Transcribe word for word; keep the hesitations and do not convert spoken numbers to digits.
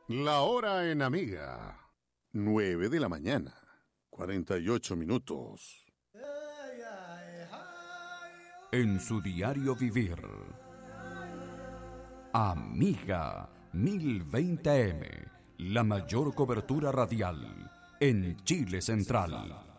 La hora en Amiga. Nueve de la mañana. Cuarenta y ocho minutos. En su diario vivir. Amiga mil veinte M. La mayor cobertura radial en Chile Central.